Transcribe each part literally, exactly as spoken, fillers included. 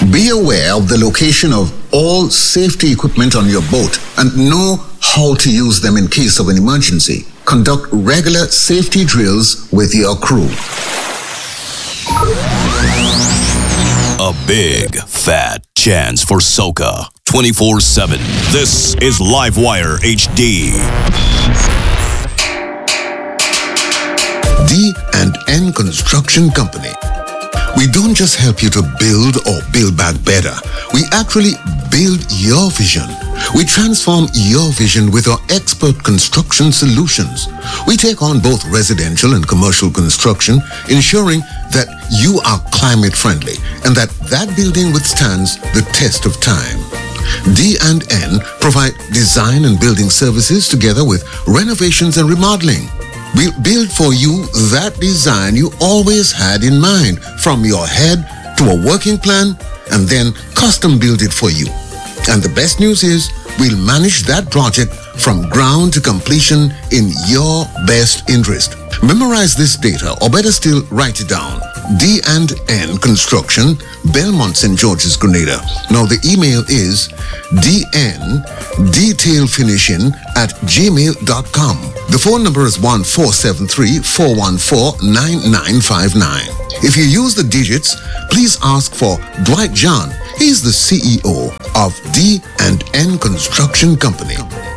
Be aware of the location of all safety equipment on your boat and know how to use them in case of an emergency. Conduct regular safety drills with your crew. A big, fat chance for soca. twenty-four seven. This is Livewire H D. D and N Construction Company. We don't just help you to build or build back better. We actually build your vision. We transform your vision with our expert construction solutions. We take on both residential and commercial construction, ensuring that you are climate friendly and that that building withstands the test of time. D and N provide design and building services together with renovations and remodeling. We'll build for you that design you always had in mind, from your head to a working plan, and then custom build it for you. And the best news is, we'll manage that project from ground to completion in your best interest. Memorize this data, or better still, write it down. D and N Construction, Belmont, Saint George's, Grenada. Now the email is dndetailfinishing at gmail dot com. The phone number is one four seven three, four one four, nine nine five nine. If you use the digits, please ask for Dwight John. He's the C E O of D and N Construction Company.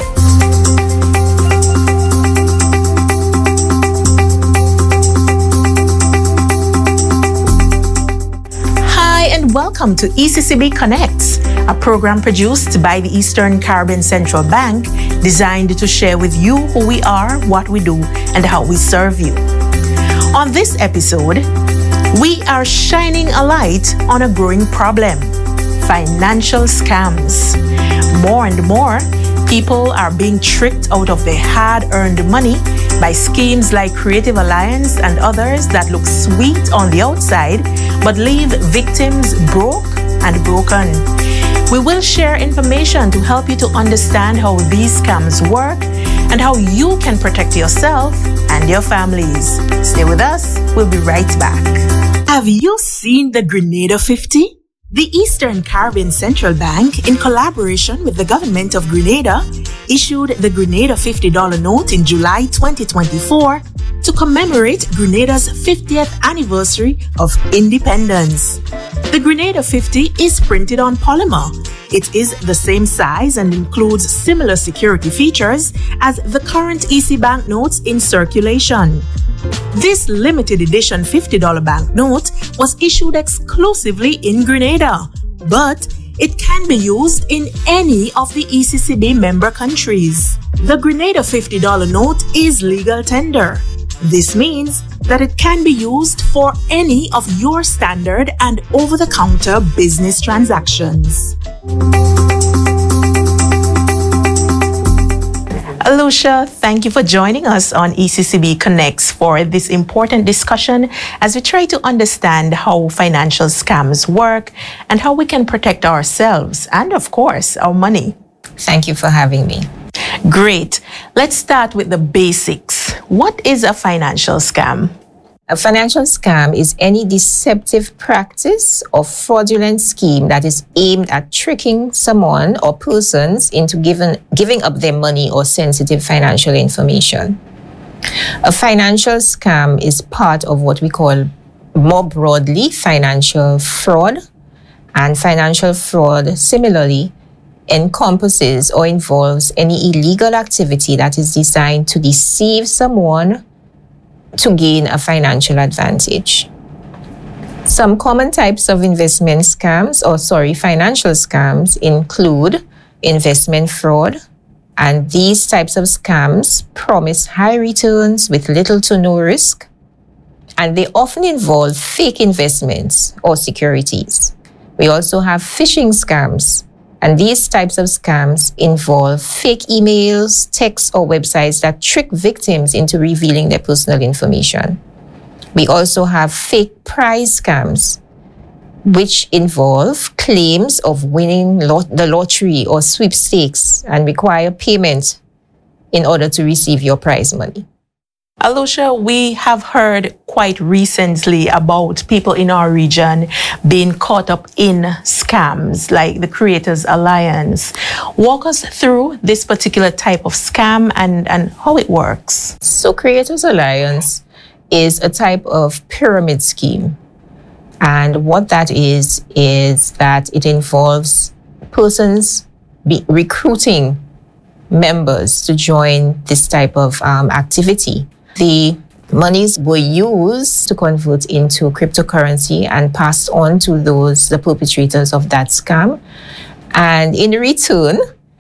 And welcome to E C C B Connects, a program produced by the Eastern Caribbean Central Bank, designed to share with you who we are, what we do, and how we serve you. On this episode, we are shining a light on a growing problem: financial scams. More and more, people are being tricked out of their hard-earned money by schemes like Creative Alliance and others that look sweet on the outside, but leave victims broke and broken. We will share information to help you to understand how these scams work and how you can protect yourself and your families. Stay with us. We'll be right back. Have you seen the Grenada fifty? The Eastern Caribbean Central Bank, in collaboration with the government of Grenada, issued the Grenada fifty dollar note in July twenty twenty-four to commemorate Grenada's fiftieth anniversary of independence. The Grenada fifty is printed on polymer. It is the same size and includes similar security features as the current E C banknotes in circulation. This limited edition fifty dollar banknote was issued exclusively in Grenada, but it can be used in any of the E C C B member countries. The Grenada fifty dollar note is legal tender. This means that it can be used for any of your standard and over-the-counter business transactions. Alusha, thank you for joining us on E C C B Connects for this important discussion as we try to understand how financial scams work and how we can protect ourselves and, of course, our money. Thank you for having me. Great. Let's start with the basics. What is a financial scam? A financial scam is any deceptive practice or fraudulent scheme that is aimed at tricking someone or persons into giving, giving up their money or sensitive financial information. A financial scam is part of what we call, more broadly, financial fraud. And financial fraud, similarly, encompasses or involves any illegal activity that is designed to deceive someone to gain a financial advantage. Some common types of investment scams, or sorry, financial scams include investment fraud, and these types of scams promise high returns with little to no risk, and they often involve fake investments or securities. We also have phishing scams, and these types of scams involve fake emails, texts, or websites that trick victims into revealing their personal information. We also have fake prize scams, which involve claims of winning lot- the lottery or sweepstakes and require payment in order to receive your prize money. Alusha, we have heard quite recently about people in our region being caught up in scams. scams like the Creators Alliance. Walk us through this particular type of scam and, and how it works. So Creators Alliance is a type of pyramid scheme. And what that is, is that it involves persons be recruiting members to join this type of um, activity. The monies were used to convert into cryptocurrency and passed on to those, the perpetrators of that scam. And in return,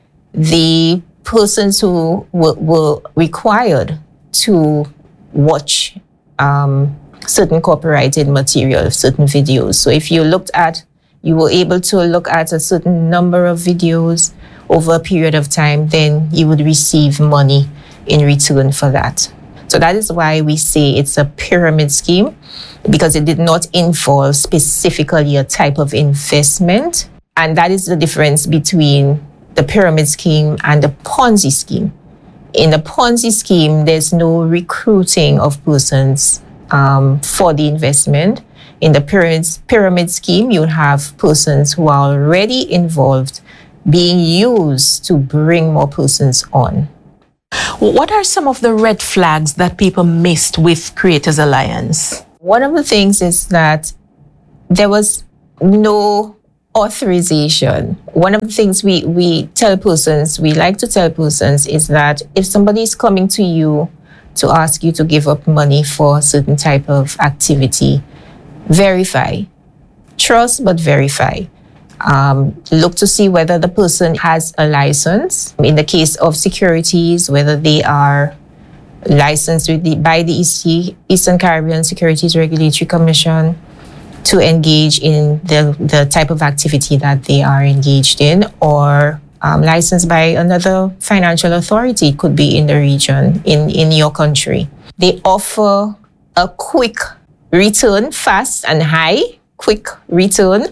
the persons who were, were required to watch um, certain copyrighted material, certain videos. So if you looked at, you were able to look at a certain number of videos over a period of time, then you would receive money in return for that. So that is why we say it's a pyramid scheme, because it did not involve specifically a type of investment. And that is the difference between the pyramid scheme and the Ponzi scheme. In the Ponzi scheme, there's no recruiting of persons um, for the investment. In the pyramid, pyramid scheme, you have persons who are already involved being used to bring more persons on. What are some of the red flags that people missed with Creators Alliance? One of the things is that there was no authorization. One of the things we, we tell persons, we like to tell persons, is that if somebody is coming to you to ask you to give up money for a certain type of activity, verify. Trust, but verify. Um, look to see whether the person has a license. In the case of securities, whether they are licensed with the, by the E C, Eastern Caribbean Securities Regulatory Commission to engage in the, the type of activity that they are engaged in, or um, licensed by another financial authority. It could be in the region, in, in your country. They offer a quick return, fast and high, quick return.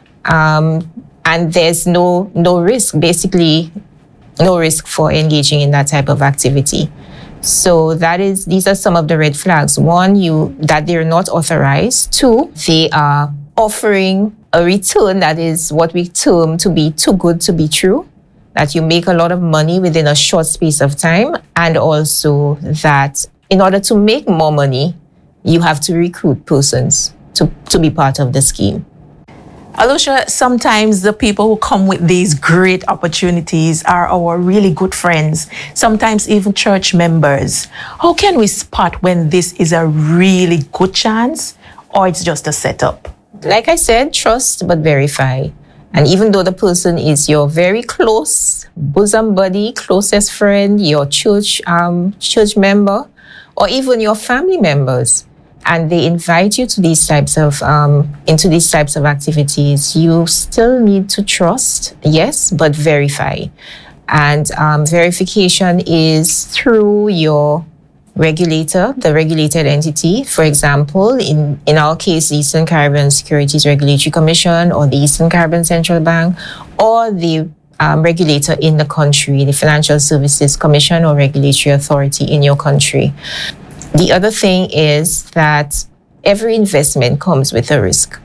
Um, and there's no no risk, basically no risk for engaging in that type of activity. So that is, these are some of the red flags. One, you that they're not authorized. Two, they are offering a return that is what we term to be too good to be true, that you make a lot of money within a short space of time, and also that in order to make more money, you have to recruit persons to, to be part of the scheme. Alusha, sometimes the people who come with these great opportunities are our really good friends, sometimes even church members. How can we spot when this is a really good chance or it's just a setup? Like I said, trust but verify. And even though the person is your very close bosom buddy, closest friend, your church um, church member, or even your family members, and they invite you to these types of um, into these types of activities, you still need to trust, yes, but verify. And um, verification is through your regulator, the regulated entity. For example, in, in our case, the Eastern Caribbean Securities Regulatory Commission, or the Eastern Caribbean Central Bank, or the um, regulator in the country, the Financial Services Commission or Regulatory Authority in your country. The other thing is that every investment comes with a risk.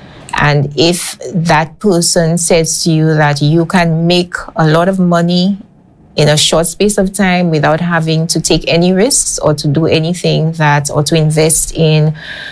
And if that person says to you that you can make a lot of money in a short space of time without having to take any risks or to do anything that, or to invest in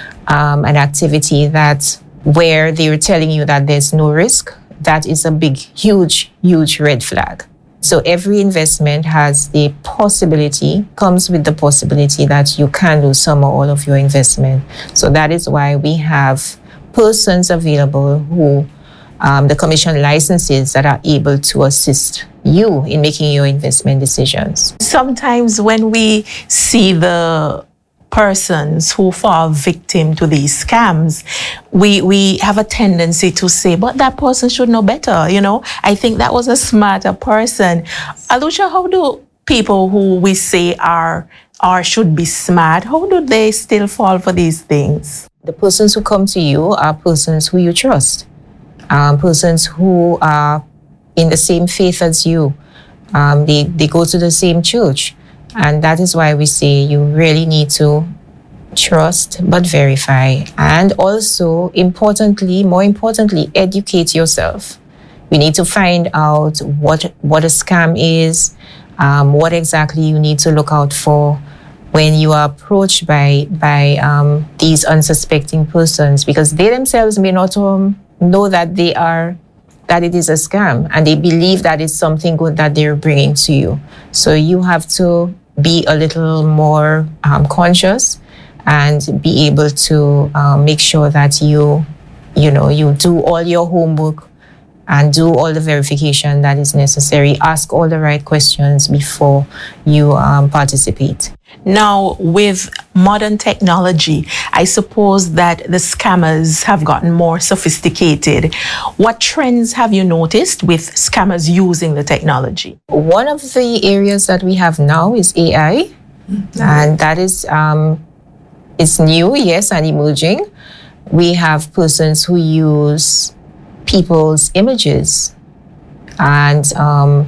um, an activity that where they're telling you that there's no risk, that is a big, huge, huge red flag. So every investment has the possibility, comes with the possibility that you can lose some or all of your investment. So that is why we have persons available who um, the commission licenses that are able to assist you in making your investment decisions. Sometimes when we see the persons who fall victim to these scams, we we have a tendency to say, but that person should know better, you know? I think that was a smarter person. Alusha, how do people who we say are or should be smart, how do they still fall for these things? The persons who come to you are persons who you trust, um, persons who are in the same faith as you. Um, they, they go to the same church. And that is why we say you really need to trust, but verify. And also, importantly, more importantly, educate yourself. You need to find out what, what a scam is, um, what exactly you need to look out for when you are approached by, by um, these unsuspecting persons, because they themselves may not um, know that they are, that it is a scam, and they believe that it's something good that they're bringing to you. So you have to be a little more um, conscious and be able to um, make sure that you, you know, you do all your homework and do all the verification that is necessary. Ask all the right questions before you um, participate. Now, with modern technology, I suppose that the scammers have gotten more sophisticated. What trends have you noticed with scammers using the technology? One of the areas that we have now is A I, mm-hmm. and that is um, it's new, yes, and emerging. We have persons who use people's images and um,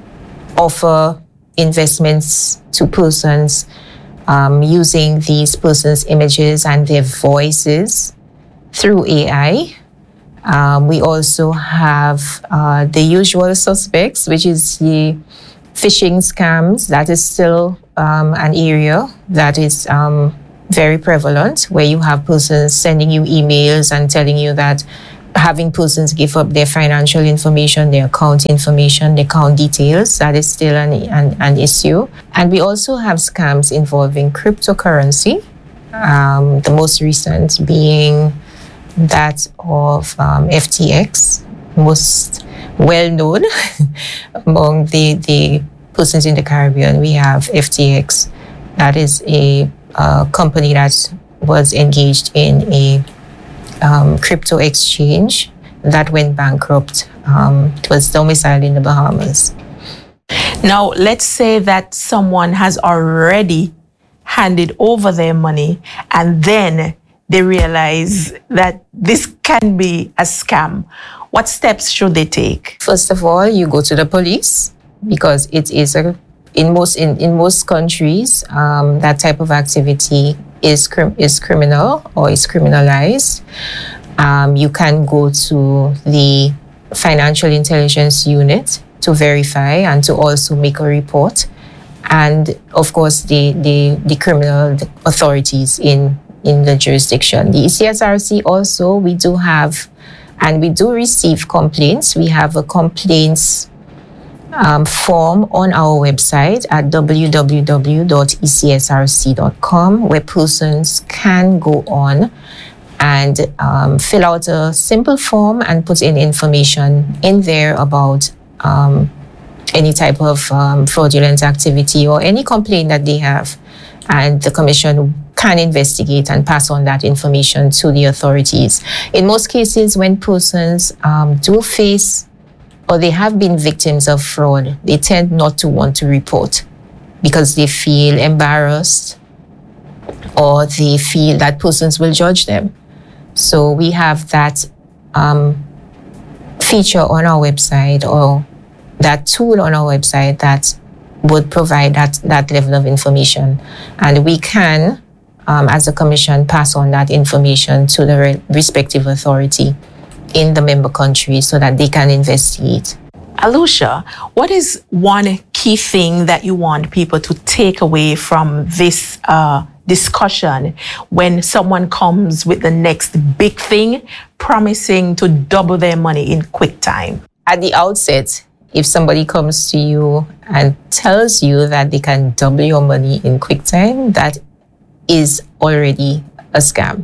offer investments to persons um, using these persons' images and their voices through A I. Um, we also have uh, the usual suspects, which is the phishing scams. That is still um, an area that is um, very prevalent, where you have persons sending you emails and telling you that having persons give up their financial information, their account information, their account details. That is still an, an, an issue. And we also have scams involving cryptocurrency, um, the most recent being that of um, F T X, most well known among the, the persons in the Caribbean. We have F T X. That is a, a company that was engaged in a Um, crypto exchange that went bankrupt. Um, it was domiciled in the Bahamas. Now, let's say that someone has already handed over their money and then they realize that this can be a scam. What steps should they take? First of all, you go to the police, because it is a, in most in, in most countries, um, that type of activity is is criminal or is criminalized. Um, you can go to the Financial Intelligence Unit to verify and to also make a report. And of course, the, the, the criminal authorities in, in the jurisdiction. The E C S R C also, we do have, and we do receive complaints. We have a complaints Um, form on our website at w w w dot e c s r c dot com, where persons can go on and um, fill out a simple form and put in information in there about um, any type of um, fraudulent activity or any complaint that they have. And the Commission can investigate and pass on that information to the authorities. In most cases, when persons um, do face or they have been victims of fraud, they tend not to want to report because they feel embarrassed or they feel that persons will judge them. So we have that um, feature on our website, or that tool on our website that would provide that, that level of information. And we can, um, as a commission, pass on that information to the re- respective authority in the member country so that they can investigate. Alusha, what is one key thing that you want people to take away from this uh, discussion when someone comes with the next big thing, promising to double their money in quick time? At the outset, if somebody comes to you and tells you that they can double your money in quick time, that is already a scam.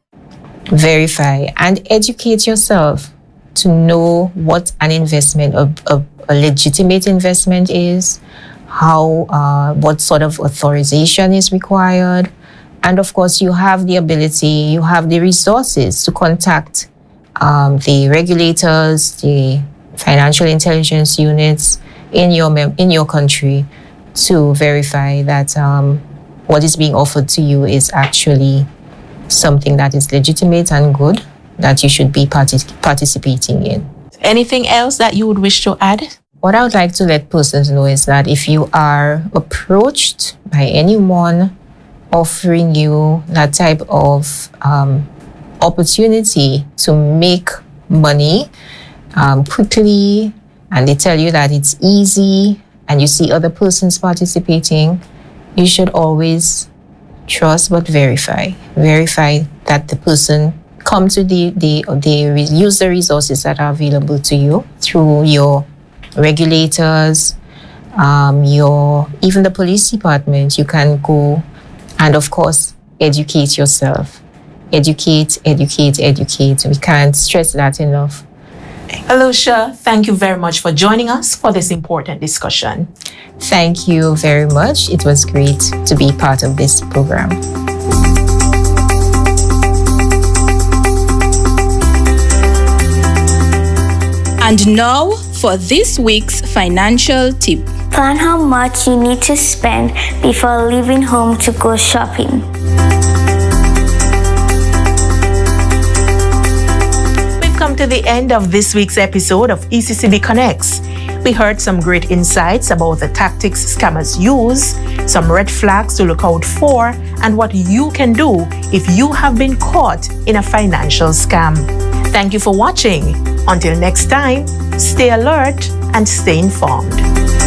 Verify and educate yourself to know what an investment, a, a, a legitimate investment is, how, uh, what sort of authorization is required. And of course, you have the ability, you have the resources to contact um, the regulators, the financial intelligence units in your mem- in your country to verify that um, what is being offered to you is actually something that is legitimate and good, that you should be partic- participating in. Anything else that you would wish to add? What I would like to let persons know is that if you are approached by anyone offering you that type of um, opportunity to make money um, quickly, and they tell you that it's easy, and you see other persons participating, you should always trust but verify. Verify that the person come to the, the they use the resources that are available to you through your regulators, um, your even the police department. You can go and, of course, educate yourself. Educate, educate, educate. We can't stress that enough. Aloysia, thank you very much for joining us for this important discussion. Thank you very much. It was great to be part of this program. And now for this week's financial tip. Plan how much you need to spend before leaving home to go shopping. We've come to the end of this week's episode of E C C B Connects. We heard some great insights about the tactics scammers use, some red flags to look out for, and what you can do if you have been caught in a financial scam. Thank you for watching. Until next time, stay alert and stay informed.